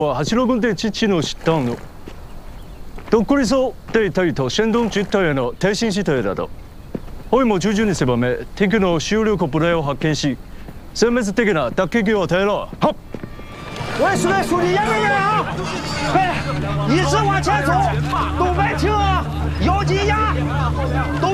は八路軍で父の知ったの。どっこりそうでいたいと先導実態への挺身姿勢だと。ホイも従順に狭め敵の主力部隊を発見し、殲滅的な打撃を与えろ。好。 喂，师妹，兄弟，压压压！哎，一直往前走，都别停啊！咬紧牙，都